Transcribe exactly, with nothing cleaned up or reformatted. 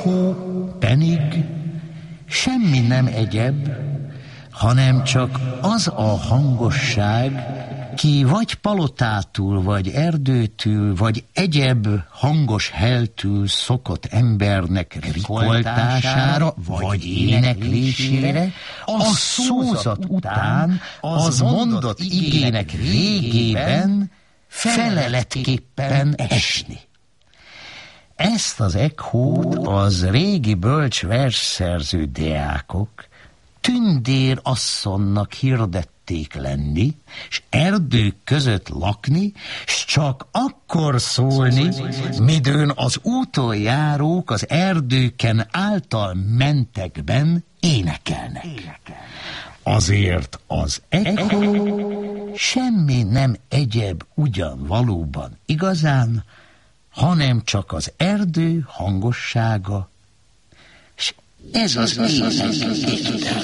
echo pedig semmi nem egyebb, hanem csak az a hangosság, ki vagy palotától, vagy erdőtől, vagy egyebb hangos heltől szokott embernek rikoltására, vagy éneklésére, a szózat után az mondott igének végében feleletképpen esni. Ezt az ekhót az régi bölcs versszerző deákok tündér asszonynak hirdették lenni, s erdők között lakni, s csak akkor szólni, midőn az úton járók az erdőken által mentekben énekelnek. Azért az echo semmi nem egyeb ugyan valóban igazán, hanem csak az erdő hangossága, s ez az ének.